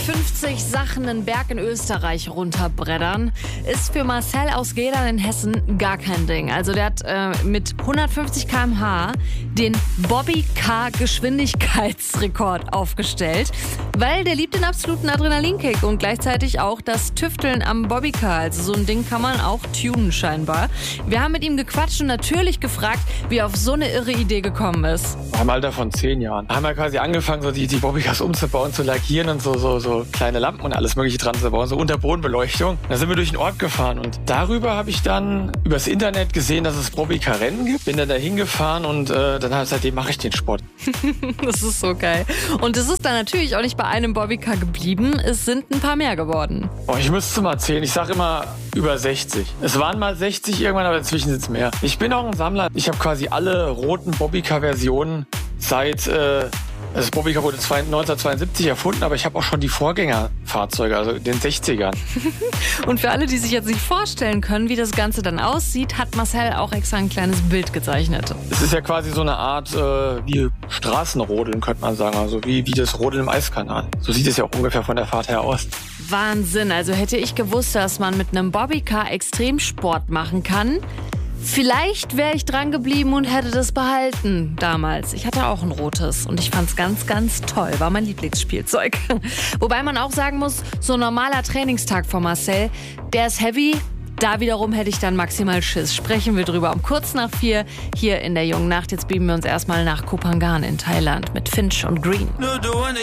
150 Sachen einen Berg in Österreich runterbreddern ist für Marcel aus Gedern in Hessen gar kein Ding. Also der hat mit 150 km/h den Bobbycar-Geschwindigkeitsrekord aufgestellt, weil der liebt den absoluten Adrenalinkick und gleichzeitig auch das Tüfteln am Bobbycar. Also so ein Ding kann man auch tunen scheinbar. Wir haben mit ihm gequatscht und natürlich gefragt, wie er auf so eine irre Idee gekommen ist. Im Alter von 10 Jahren haben wir quasi angefangen, so die Bobbycars umzubauen, zu lackieren und so kleine Lampen und alles mögliche dran zu bauen, so Unterbodenbeleuchtung. Da sind wir durch den Ort gefahren und darüber habe ich dann übers Internet gesehen, dass es Bobbycar-Rennen gibt. Bin dann da hingefahren und seitdem mache ich den Sport. Das ist so geil. Und es ist dann natürlich auch nicht bei einem Bobbycar geblieben. Es sind ein paar mehr geworden. Oh, ich müsste mal zählen. Ich sage immer über 60. Es waren mal 60 irgendwann, aber inzwischen sind es mehr. Ich bin auch ein Sammler. Ich habe quasi alle roten Bobbycar-Versionen seit... Das Bobbycar wurde 1972 erfunden, aber ich habe auch schon die Vorgängerfahrzeuge, also in den 60ern. Und für alle, die sich jetzt nicht vorstellen können, wie das Ganze dann aussieht, hat Marcel auch extra ein kleines Bild gezeichnet. Es ist ja quasi so eine Art wie Straßenrodeln, könnte man sagen, also wie das Rodeln im Eiskanal. So sieht es ja auch ungefähr von der Fahrt her aus. Wahnsinn, also hätte ich gewusst, dass man mit einem Bobbycar Extremsport machen kann, vielleicht wäre ich dran geblieben und hätte das behalten damals. Ich hatte auch ein rotes und ich fand's ganz, ganz toll. War mein Lieblingsspielzeug. Wobei man auch sagen muss, so ein normaler Trainingstag von Marcel, der ist heavy. Da wiederum hätte ich dann maximal Schiss. Sprechen wir drüber um kurz nach 4 hier in der Jungen Nacht. Jetzt beamen wir uns erstmal nach Koh Phangan in Thailand mit Finch und Green.